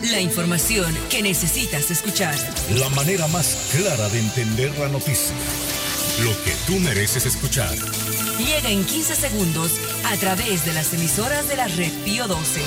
La información que necesitas escuchar. La manera más clara de entender la noticia. Lo que tú mereces escuchar. Llega en 15 segundos a través de las emisoras de la red Pío 12.